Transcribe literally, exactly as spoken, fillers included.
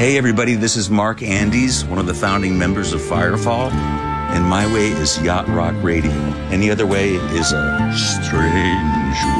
Hey everybody, this is Mark Andes, one of the founding members of Firefall, and my way is Yacht Rock Radio. Any other way is a strange way.